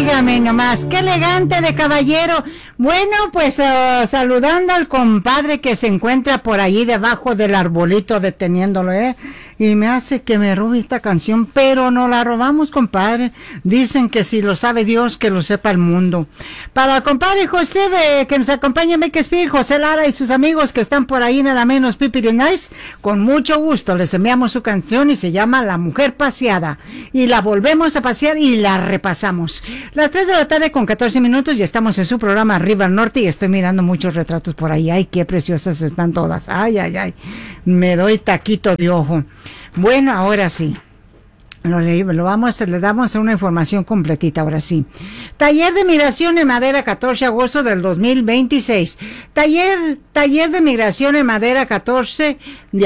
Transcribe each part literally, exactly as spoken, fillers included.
Óigame nomás, qué elegante de caballero. Bueno, pues uh, saludando al compadre que se encuentra por ahí debajo del arbolito deteniéndolo, ¿eh? Y me hace que me robe esta canción, pero no la robamos, compadre. Dicen que si lo sabe Dios, que lo sepa el mundo. Para el compadre José, de, que nos acompaña en Spear, José Lara y sus amigos que están por ahí, nada menos Pipi de Nice, con mucho gusto les enviamos su canción y se llama La Mujer Paseada. Y la volvemos a pasear y la repasamos. Las tres de la tarde con catorce minutos y estamos en su programa Arriba al Norte y estoy mirando muchos retratos por ahí. Ay, qué preciosas están todas. Ay, ay, ay. Me doy taquito de ojo. Bueno, ahora sí. Lo, le, lo vamos, le damos una información completita ahora sí. Taller de migración en madera, catorce de agosto del dos mil veintiséis. Taller, taller de migración en madera, catorce de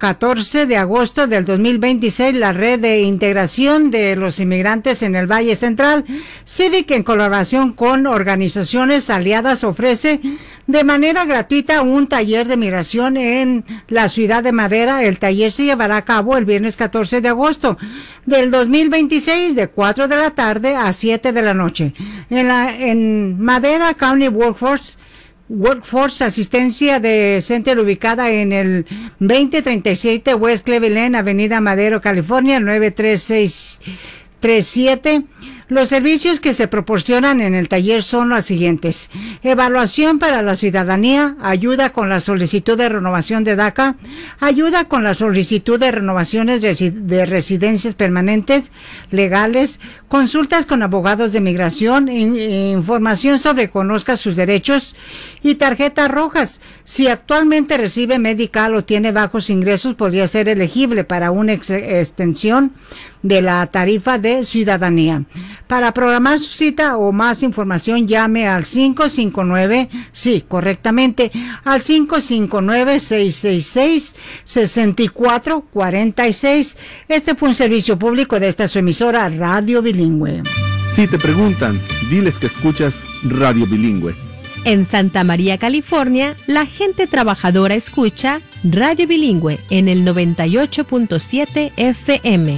agosto del dos mil veintiséis. La red de integración de los inmigrantes en el Valle Central, Civic, en colaboración con organizaciones aliadas, ofrece de manera gratuita un taller de migración en la ciudad de Madera. El taller se llevará a cabo el viernes catorce de agosto del dos mil veintiséis de cuatro de la tarde a siete de la noche. En, la, en Madera County Workforce, Workforce Asistencia de Center, ubicada en el veinte treinta y siete West Cleveland, Avenida Madero, California, nueve tres seis tres siete. Los servicios que se proporcionan en el taller son los siguientes: evaluación para la ciudadanía, ayuda con la solicitud de renovación de DACA, ayuda con la solicitud de renovaciones de residencias permanentes legales, consultas con abogados de migración, información sobre conozca sus derechos y tarjetas rojas. Si actualmente recibe medical o tiene bajos ingresos, podría ser elegible para una ex extensión de la tarifa de ciudadanía. Para programar su cita o más información, llame al cinco cinco nueve, sí, correctamente, al cinco cinco nueve, seis seis seis, seis cuatro cuatro seis. Este fue un servicio público de esta su emisora Radio Bilingüe. Si te preguntan, diles que escuchas Radio Bilingüe. En Santa María, California, la gente trabajadora escucha Radio Bilingüe en el noventa y ocho punto siete F M.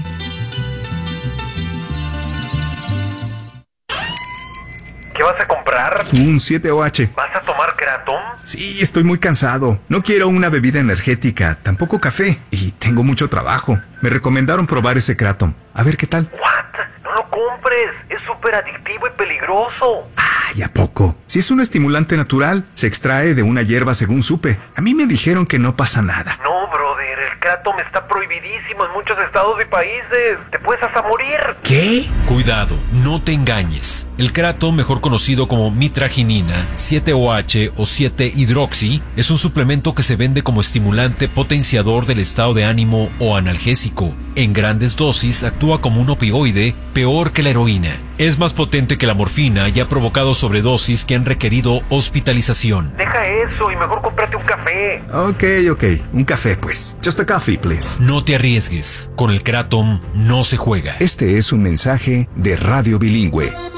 ¿Qué vas a comprar? Un siete O H. ¿Vas a tomar Kratom? Sí, estoy muy cansado. No quiero una bebida energética, tampoco café. Y tengo mucho trabajo. Me recomendaron probar ese Kratom. A ver qué tal. ¿What? No lo compres. Es súper adictivo y peligroso. Ay, ¿a poco? Si es un estimulante natural, se extrae de una hierba según supe. A mí me dijeron que no pasa nada. No, brother. El Kratom está prohibidísimo en muchos estados y países. Te puedes hasta morir. ¿Qué? Cuidado, no te engañes. El Kratom, mejor conocido como mitraginina, siete O H o siete hidroxi, es un suplemento que se vende como estimulante potenciador del estado de ánimo o analgésico. En grandes dosis actúa como un opioide, peor que la heroína. Es más potente que la morfina y ha provocado sobredosis que han requerido hospitalización. Deja eso y mejor cómprate un café. Ok, ok. Un café, pues. Just a coffee, please. No te arriesgues. Con el Kratom no se juega. Este es un mensaje de Radio Bilingüe.